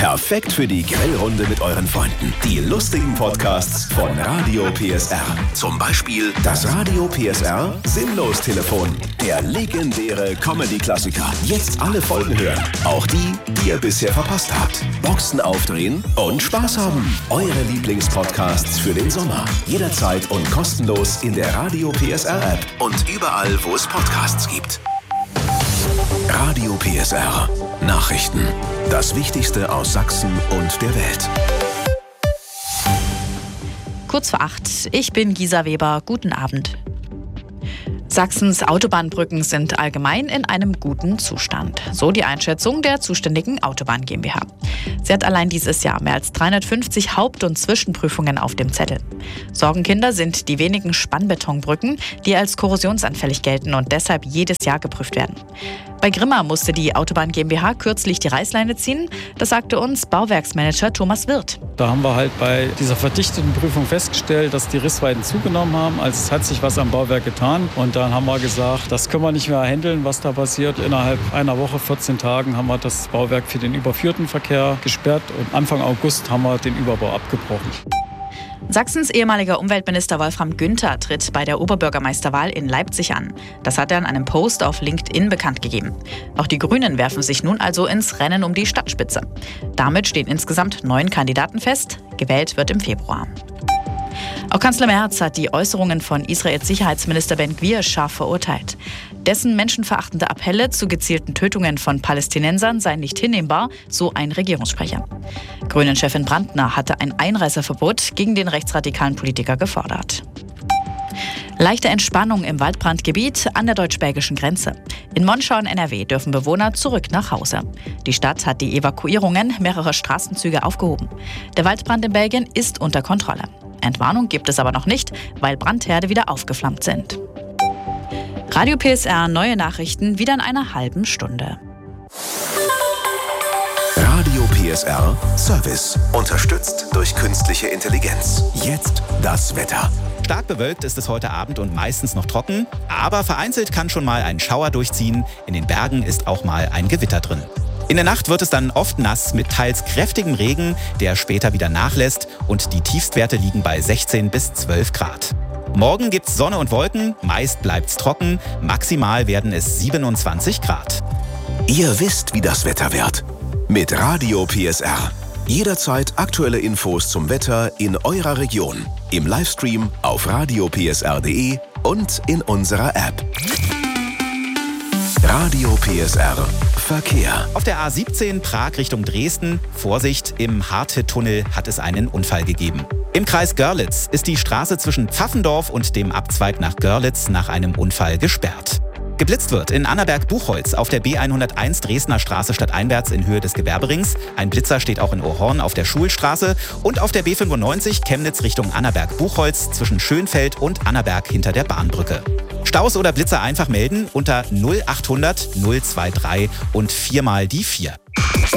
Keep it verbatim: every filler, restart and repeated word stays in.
Perfekt für die Grillrunde mit euren Freunden. Die lustigen Podcasts von Radio P S R. Zum Beispiel das Radio P S R Sinnlos-Telefon. Der legendäre Comedy-Klassiker. Jetzt alle Folgen hören. Auch die, die ihr bisher verpasst habt. Boxen aufdrehen und Spaß haben. Eure Lieblingspodcasts für den Sommer. Jederzeit und kostenlos in der Radio P S R-App. Und überall, wo es Podcasts gibt. Radio P S R. Nachrichten. Das Wichtigste aus Sachsen und der Welt. Kurz vor acht. Ich bin Gisa Weber. Guten Abend. Sachsens Autobahnbrücken sind allgemein in einem guten Zustand. So die Einschätzung der zuständigen Autobahn GmbH. Sie hat allein dieses Jahr mehr als dreihundertfünfzig Haupt- und Zwischenprüfungen auf dem Zettel. Sorgenkinder sind die wenigen Spannbetonbrücken, die als korrosionsanfällig gelten und deshalb jedes Jahr geprüft werden. Bei Grimma musste die Autobahn GmbH kürzlich die Reißleine ziehen. Das sagte uns Bauwerksmanager Thomas Wirth. Da haben wir halt bei dieser verdichteten Prüfung festgestellt, dass die Rissweiten zugenommen haben. Also es hat sich was am Bauwerk getan. Und dann haben wir gesagt, das können wir nicht mehr handeln, was da passiert. Innerhalb einer Woche, vierzehn Tagen, haben wir das Bauwerk für den überführten Verkehr gesperrt. Und Anfang August haben wir den Überbau abgebrochen. Sachsens ehemaliger Umweltminister Wolfram Günther tritt bei der Oberbürgermeisterwahl in Leipzig an. Das hat er in einem Post auf LinkedIn bekannt gegeben. Auch die Grünen werfen sich nun also ins Rennen um die Stadtspitze. Damit stehen insgesamt neun Kandidaten fest. Gewählt wird im Februar. Auch Kanzler Merz hat die Äußerungen von Israels Sicherheitsminister Ben-Gvir scharf verurteilt. Dessen menschenverachtende Appelle zu gezielten Tötungen von Palästinensern seien nicht hinnehmbar, so ein Regierungssprecher. Grünen-Chefin Brandner hatte ein Einreiseverbot gegen den rechtsradikalen Politiker gefordert. Leichte Entspannung im Waldbrandgebiet an der deutsch-belgischen Grenze. In Monschau in N R W dürfen Bewohner zurück nach Hause. Die Stadt hat die Evakuierungen mehrerer Straßenzüge aufgehoben. Der Waldbrand in Belgien ist unter Kontrolle. Entwarnung gibt es aber noch nicht, weil Brandherde wieder aufgeflammt sind. Radio P S R, neue Nachrichten, wieder in einer halben Stunde. Radio P S R Service. Unterstützt durch künstliche Intelligenz. Jetzt das Wetter. Stark bewölkt ist es heute Abend und meistens noch trocken, aber vereinzelt kann schon mal ein Schauer durchziehen. In den Bergen ist auch mal ein Gewitter drin. In der Nacht wird es dann oft nass mit teils kräftigem Regen, der später wieder nachlässt, und die Tiefstwerte liegen bei sechzehn bis zwölf Grad. Morgen gibt's Sonne und Wolken, meist bleibt's trocken, maximal werden es siebenundzwanzig Grad. Ihr wisst, wie das Wetter wird. Mit Radio P S R. Jederzeit aktuelle Infos zum Wetter in eurer Region. Im Livestream auf radio p s r punkt d e und in unserer App. Radio P S R Verkehr. Auf der A siebzehn Prag Richtung Dresden, Vorsicht, im Harte-Tunnel hat es einen Unfall gegeben. Im Kreis Görlitz ist die Straße zwischen Pfaffendorf und dem Abzweig nach Görlitz nach einem Unfall gesperrt. Geblitzt wird in Annaberg-Buchholz auf der B hunderteins Dresdner Straße stadteinwärts in Höhe des Gewerberings. Ein Blitzer steht auch in Ohrhorn auf der Schulstraße und auf der B fünfundneunzig Chemnitz Richtung Annaberg-Buchholz zwischen Schönfeld und Annaberg hinter der Bahnbrücke. Staus oder Blitzer einfach melden unter null achthundert null drei drei und viermal die vier.